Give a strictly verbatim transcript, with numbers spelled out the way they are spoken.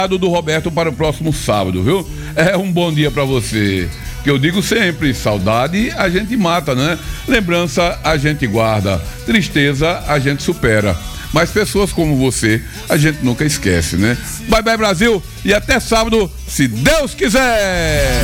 do Roberto para o próximo sábado, viu? É um bom dia para você. Que eu digo sempre, saudade a gente mata, né? Lembrança a gente guarda, tristeza a gente supera. Mas pessoas como você, a gente nunca esquece, né? Bye bye Brasil e até sábado, se Deus quiser!